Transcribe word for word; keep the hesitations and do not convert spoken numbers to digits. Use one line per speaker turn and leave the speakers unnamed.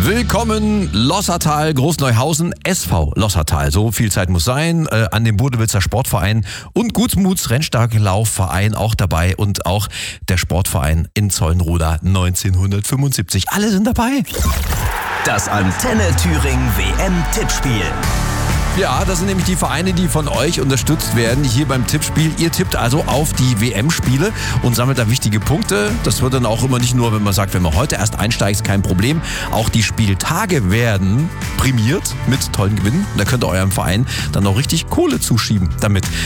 Willkommen, Lossertal, Großneuhausen, S V Lossertal. So viel Zeit muss sein. Äh, an dem Bodewitzer Sportverein und Gutsmuts Rennstacklaufverein auch dabei und auch der Sportverein in Zollenroda neunzehnhundertfünfundsiebzig. Alle sind dabei.
Das Antenne Thüringen W M-Tippspiel.
Ja, das sind nämlich die Vereine, die von euch unterstützt werden hier beim Tippspiel. Ihr tippt also auf die W M-Spiele und sammelt da wichtige Punkte. Das wird dann auch immer nicht nur, wenn man sagt, wenn man heute erst einsteigt, ist kein Problem. Auch die Spieltage werden prämiert mit tollen Gewinnen. Da könnt ihr eurem Verein dann auch richtig Kohle zuschieben damit.